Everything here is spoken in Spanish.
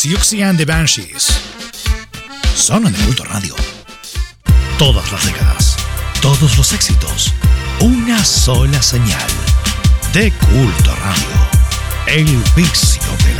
Siouxsie and the Banshees. Sonan en Culto Radio. Todas las décadas, todos los éxitos, una sola señal. De Culto Radio. El vicio de la